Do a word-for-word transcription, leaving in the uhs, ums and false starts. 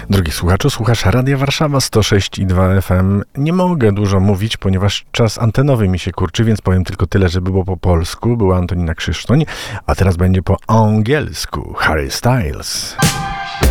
Drogi słuchaczu, słuchasz Radia Warszawa sto sześć i dwa F M. Nie mogę dużo mówić, ponieważ czas antenowy mi się kurczy, więc powiem tylko tyle, żeby było po polsku. Była Antonina Krzysztoń, a teraz będzie po angielsku. Harry Styles.